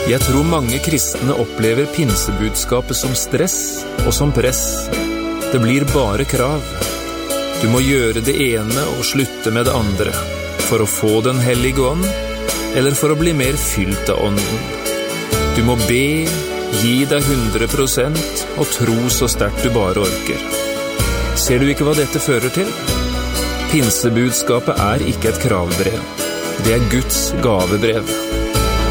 Jeg tror mange kristne opplever pinsebudskapet som stress og som press. Det blir bare krav. Du må gjøre det ene og slutte med det andre, for å få den hellige ånd, eller for å bli mer fylt av ånden. Du må be, gi deg 100% og tro så sterkt du bare orker. Ser du ikke hva dette fører til? Pinsebudskapet er ikke et kravbrev. Det er Guds gavebrev.